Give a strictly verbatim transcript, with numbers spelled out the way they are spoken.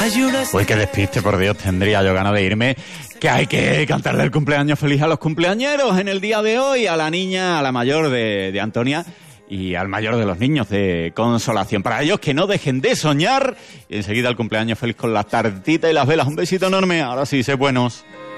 Uy, qué despiste, por Dios, tendría yo ganas de irme. Que hay que cantar del cumpleaños feliz a los cumpleañeros en el día de hoy, a la niña, a la mayor de, de Antonia y al mayor de los niños de Consolación. Para ellos que no dejen de soñar. Y enseguida el cumpleaños feliz con las tartitas y las velas. Un besito enorme. Ahora sí, sé buenos.